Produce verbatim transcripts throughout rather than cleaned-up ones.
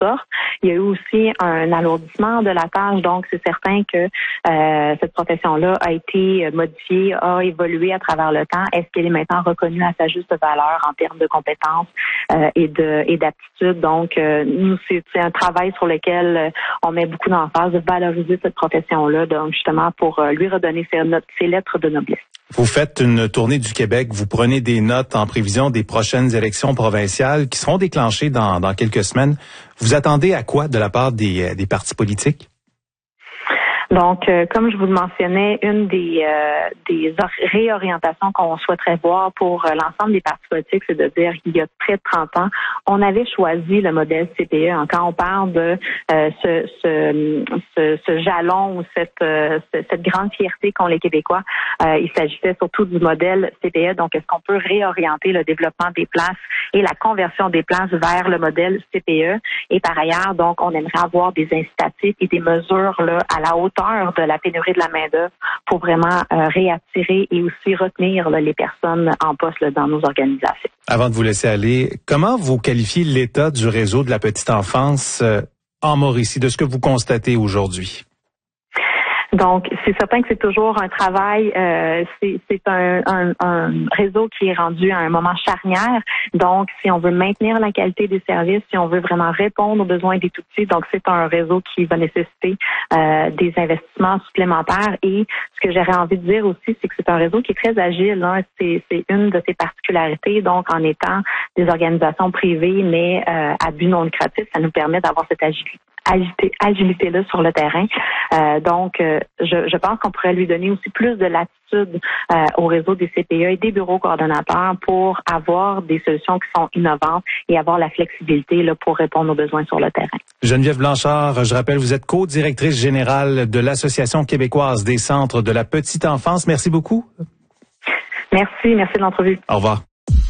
sorte. Il y a eu aussi un alourdissement de la tâche, donc c'est certain que euh, cette profession-là a été modifiée, a évolué à travers le temps. Est-ce qu'elle est maintenant reconnue à sa juste valeur en termes de compétences euh, et de et d'aptitudes? Donc, euh, nous, c'est, c'est un travail sur lequel euh, on met beaucoup d'emphase de valoriser cette profession-là, donc justement pour euh, lui redonner ses, ses lettres de noblesse. Vous faites une tournée du Québec, vous prenez des notes en prévision des prochaines élections provinciales qui seront déclenchées dans, dans quelques semaines. Vous attendez à quoi de la part des, des partis politiques? Donc, euh, comme je vous le mentionnais, une des, euh, des réorientations qu'on souhaiterait voir pour euh, l'ensemble des partis politiques, c'est de dire qu'il y a près de trente ans, on avait choisi le modèle C P E. Quand on parle de euh, ce, ce, ce, ce jalon ou cette, euh, cette grande fierté qu'ont les Québécois, euh, il s'agissait surtout du modèle C P E. Donc, est-ce qu'on peut réorienter le développement des places et la conversion des places vers le modèle C P E? Et par ailleurs, donc, on aimerait avoir des incitatifs et des mesures là à la hauteur de la pénurie de la main-d'œuvre pour vraiment euh, réattirer et aussi retenir là, les personnes en poste là, dans nos organisations. Avant de vous laisser aller, comment vous qualifiez l'état du réseau de la petite enfance euh, en Mauricie, de ce que vous constatez aujourd'hui? Donc, c'est certain que c'est toujours un travail, euh, c'est, c'est un, un, un réseau qui est rendu à un moment charnière. Donc, si on veut maintenir la qualité des services, si on veut vraiment répondre aux besoins des tout-petits, donc c'est un réseau qui va nécessiter euh, des investissements supplémentaires. Et ce que j'aurais envie de dire aussi, c'est que c'est un réseau qui est très agile. Hein. C'est, c'est une de ses particularités. Donc, en étant des organisations privées, mais euh, à but non lucratif, ça nous permet d'avoir cette agilité. Agilité, agilité-là sur le terrain. Euh, donc, euh, je, je pense qu'on pourrait lui donner aussi plus de latitude euh, au réseau des C P E et des bureaux coordonnateurs pour avoir des solutions qui sont innovantes et avoir la flexibilité là, pour répondre aux besoins sur le terrain. Geneviève Blanchard, je rappelle, vous êtes co-directrice générale de l'Association québécoise des centres de la petite enfance. Merci beaucoup. Merci, merci de l'entrevue. Au revoir.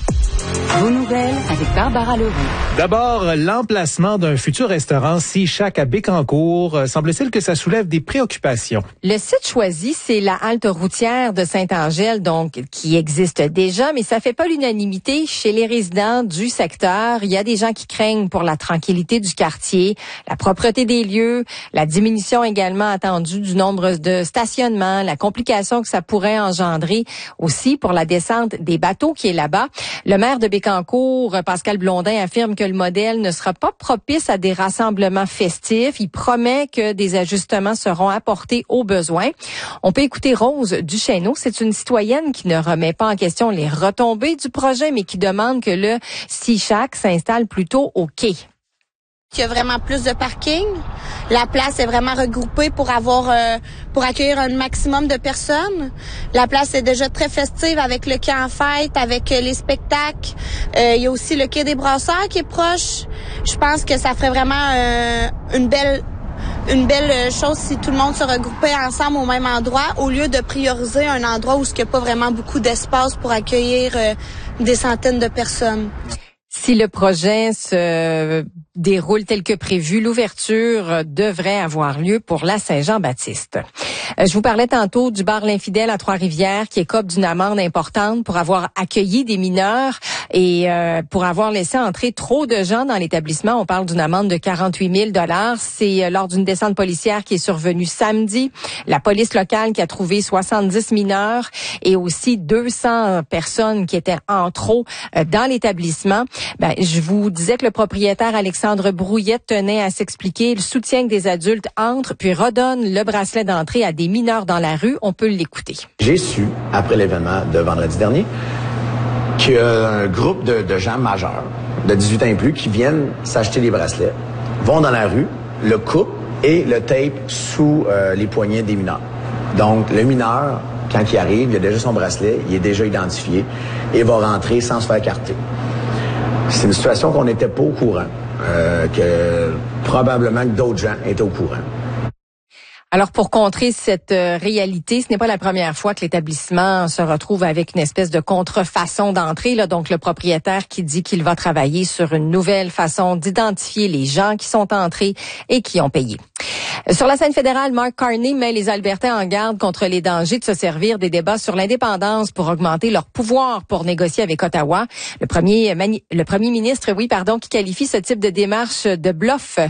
Vos nouvelles avec Barbara Leroux. D'abord, l'emplacement d'un futur restaurant Sea Shack à Bécancour. Euh, semble-t-il que ça soulève des préoccupations. Le site choisi, c'est la halte routière de Saint-Angèle, donc qui existe déjà, mais ça fait pas l'unanimité chez les résidents du secteur. Il y a des gens qui craignent pour la tranquillité du quartier, la propreté des lieux, la diminution également attendue du nombre de stationnements, la complication que ça pourrait engendrer aussi pour la descente des bateaux qui est là-bas. Le maire de Bécancour, Pascal Blondin, affirme que le modèle ne sera pas propice à des rassemblements festifs. Il promet que des ajustements seront apportés aux besoins. On peut écouter Rose Duchesneau. C'est une citoyenne qui ne remet pas en question les retombées du projet, mais qui demande que le Sea Shack s'installe plutôt au quai. Il y a vraiment plus de parking. La place est vraiment regroupée pour avoir euh, pour accueillir un maximum de personnes. La place est déjà très festive avec le quai en fête, avec euh, les spectacles. Euh, il y a aussi le quai des Brasseurs qui est proche. Je pense que ça ferait vraiment euh, une belle une belle chose si tout le monde se regroupait ensemble au même endroit au lieu de prioriser un endroit où il n'y a pas vraiment beaucoup d'espace pour accueillir euh, des centaines de personnes. Si le projet se déroule tel que prévu, l'ouverture devrait avoir lieu pour la Saint-Jean-Baptiste. Je vous parlais tantôt du bar L'Infidèle à Trois-Rivières qui écope d'une amende importante pour avoir accueilli des mineurs et euh, pour avoir laissé entrer trop de gens dans l'établissement. On parle d'une amende de quarante-huit mille dollars. C'est lors d'une descente policière qui est survenue samedi. La police locale qui a trouvé soixante-dix mineurs et aussi deux cents personnes qui étaient en trop dans l'établissement. Ben, je vous disais que le propriétaire Alexandre Brouillette tenait à s'expliquer. Il soutient que des adultes entrent puis redonnent le bracelet d'entrée à des mineurs dans la rue. On peut l'écouter. J'ai su, après l'événement de vendredi dernier, qu'il y a un groupe de, de gens majeurs, de dix-huit ans et plus, qui viennent s'acheter des bracelets, vont dans la rue, le coupent et le tape sous euh, les poignets des mineurs. Donc, le mineur, quand il arrive, il a déjà son bracelet, il est déjà identifié et va rentrer sans se faire carter. C'est une situation qu'on n'était pas au courant, euh, que probablement que d'autres gens étaient au courant. Alors, pour contrer cette euh, réalité, ce n'est pas la première fois que l'établissement se retrouve avec une espèce de contrefaçon d'entrée. Là, donc, le propriétaire qui dit qu'il va travailler sur une nouvelle façon d'identifier les gens qui sont entrés et qui ont payé. Sur la scène fédérale, Mark Carney met les Albertains en garde contre les dangers de se servir des débats sur l'indépendance pour augmenter leur pouvoir pour négocier avec Ottawa. Le premier, mani- le premier ministre, oui, pardon, qui qualifie ce type de démarche de bluff